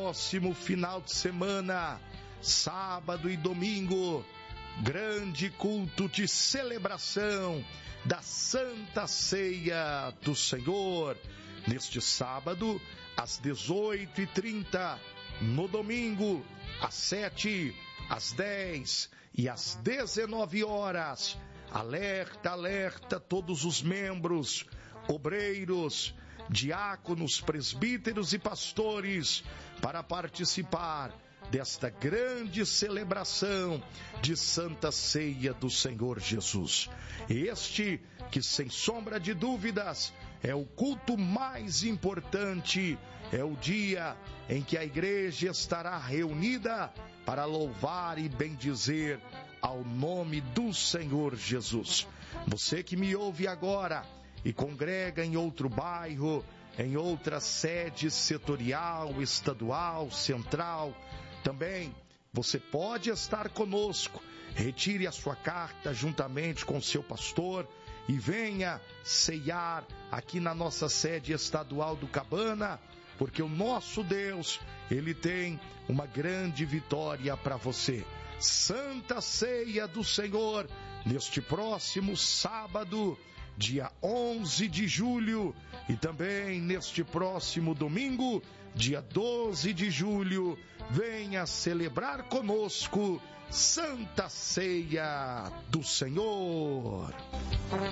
próximo final de semana, sábado e domingo, grande culto de celebração da Santa Ceia do Senhor. Neste sábado, às 18h30, no domingo, às 7, às 10 e às 19 horas. Alerta, alerta, todos os membros, obreiros, diáconos, presbíteros e pastores, para participar desta grande celebração de Santa Ceia do Senhor Jesus. Este, que sem sombra de dúvidas, é o culto mais importante, é o dia em que a igreja estará reunida para louvar e bendizer ao nome do Senhor Jesus. Você que me ouve agora e congrega em outro bairro, em outra sede setorial, estadual, central, também você pode estar conosco. Retire a sua carta juntamente com seu pastor e venha ceiar aqui na nossa sede estadual do Cabana, porque o nosso Deus, Ele tem uma grande vitória para você. Santa Ceia do Senhor, neste próximo sábado, dia 11 de julho, e também neste próximo domingo, dia 12 de julho, venha celebrar conosco Santa Ceia do Senhor.